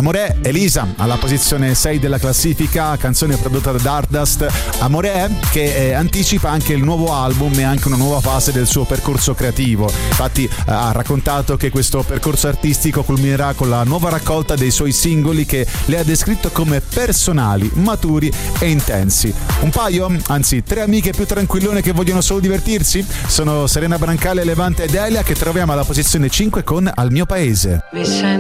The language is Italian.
Amore, Elisa alla posizione 6 della classifica, canzone prodotta da Dardust. Amore che anticipa anche il nuovo album e anche una nuova fase del suo percorso creativo. Infatti ha raccontato che questo percorso artistico culminerà con la nuova raccolta dei suoi singoli che le ha descritto come personali, maturi e intensi. Un paio, anzi 3 amiche più tranquillone che vogliono solo divertirsi? Sono Serena Brancale, Levante ed Elia, che troviamo alla posizione 5 con Al mio paese. Mi sento